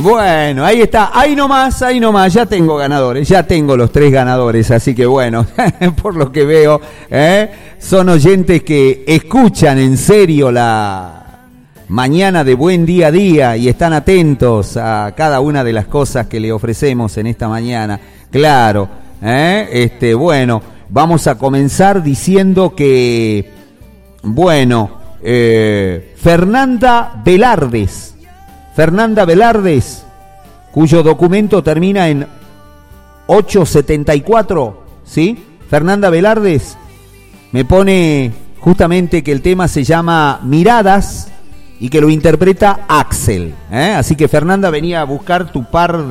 Bueno, ahí está, ahí nomás, ya tengo ganadores, ya tengo los 3 ganadores, así que bueno, por lo que veo, son oyentes que escuchan en serio la mañana de Buen Día a Día y están atentos a cada una de las cosas que le ofrecemos en esta mañana. Claro, bueno, vamos a comenzar diciendo que, bueno, Fernanda Velardes, cuyo documento termina en 874, ¿sí? Fernanda Velardes me pone justamente que el tema se llama Miradas y que lo interpreta Axel, Así que Fernanda, venía a buscar tu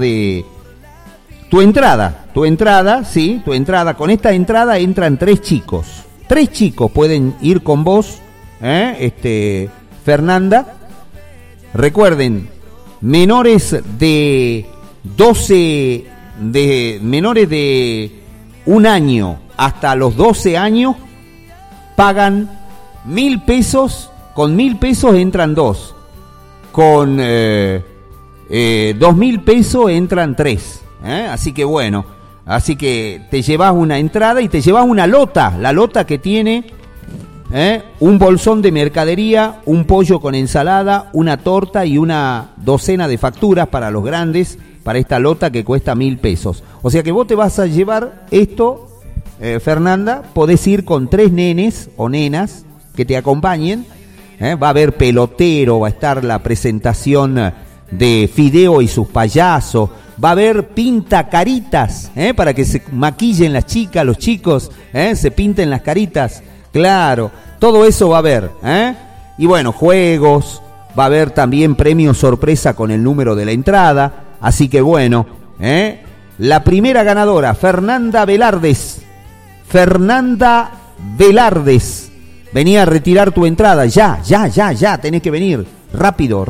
entrada, ¿sí? Tu entrada. Con esta entrada entran 3 chicos. 3 chicos pueden ir con vos, Fernanda. Recuerden, menores de 1 año hasta los 12 años pagan 1.000 pesos. Con 1.000 pesos entran 2. Con 2.000 pesos entran 3. Así que bueno, así que te llevas una entrada y te llevas una lota. La lota que tiene un bolsón de mercadería, un pollo con ensalada, una torta y una docena de facturas para los grandes, para esta lota que cuesta 1.000 pesos. O sea que vos te vas a llevar esto, Fernanda. Podés ir con 3 nenes o nenas que te acompañen. Va a haber pelotero, va a estar la presentación de Fideo y sus payasos, va a haber pintacaritas, para que se maquillen las chicas, los chicos, se pinten las caritas. Claro, todo eso va a haber, Y bueno, juegos, va a haber también premios sorpresa con el número de la entrada. Así que bueno, la primera ganadora, Fernanda Velardes. Venía a retirar tu entrada, ya, tenés que venir, rápido.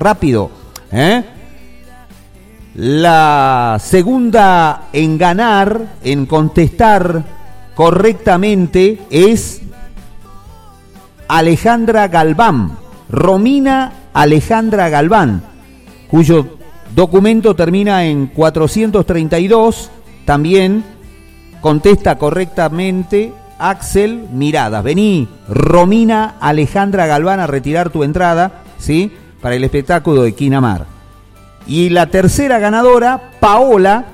La segunda en ganar, en contestar correctamente, es Alejandra Galván, Romina Alejandra Galván, cuyo documento termina en 432, también contesta correctamente Axel Miradas. Vení, Romina Alejandra Galván, a retirar tu entrada, ¿sí? Para el espectáculo de Quinamar. Y la tercera ganadora, Paola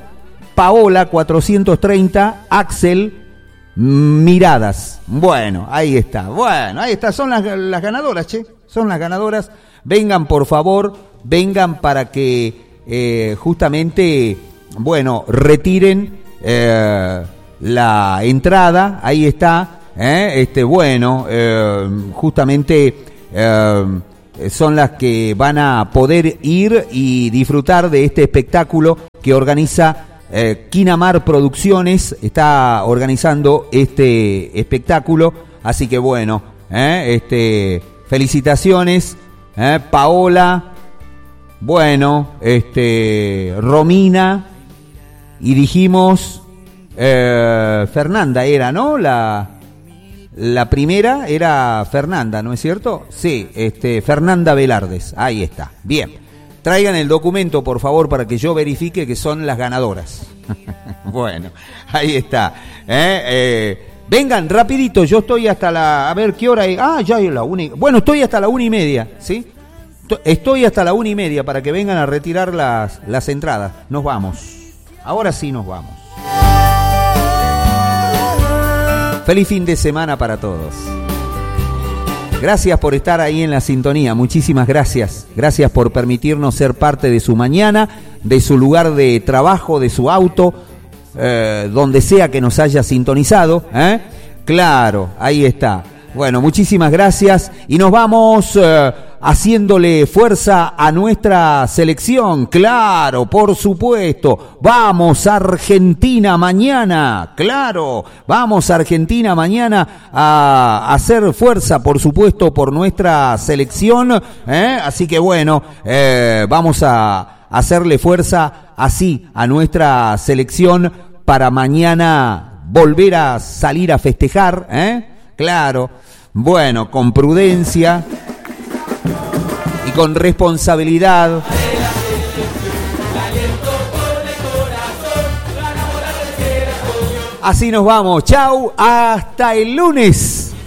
430, Axel Miradas. Bueno, ahí está, son las ganadoras, son las ganadoras. Vengan, por favor, para que justamente, bueno, retiren la entrada. Ahí está, justamente son las que van a poder ir y disfrutar de este espectáculo que organiza Quinamar Producciones. Está organizando este espectáculo, así que bueno, felicitaciones, Paola, bueno, Romina, y dijimos Fernanda era, ¿no? La primera era Fernanda, ¿no es cierto? Sí, Fernanda Velardes, ahí está. Bien, traigan el documento, por favor, para que yo verifique que son las ganadoras. Bueno, ahí está. Vengan, rapidito, yo estoy hasta a ver, ¿qué hora es? Ya es la 1. Bueno, estoy hasta la 1:30, ¿sí? Estoy hasta la 1:30 para que vengan a retirar las entradas. Nos vamos. Ahora sí nos vamos. Feliz fin de semana para todos. Gracias por estar ahí en la sintonía, muchísimas gracias. Gracias por permitirnos ser parte de su mañana, de su lugar de trabajo, de su auto, donde sea que nos haya sintonizado. Claro, ahí está. Bueno, muchísimas gracias y nos vamos haciéndole fuerza a nuestra selección. Claro, por supuesto. Vamos Argentina mañana. Claro, vamos Argentina mañana a hacer fuerza, por supuesto, por nuestra selección. Así que bueno, vamos a hacerle fuerza así a nuestra selección para mañana volver a salir a festejar. Claro, bueno, con prudencia y con responsabilidad. Así nos vamos. Chau, hasta el lunes.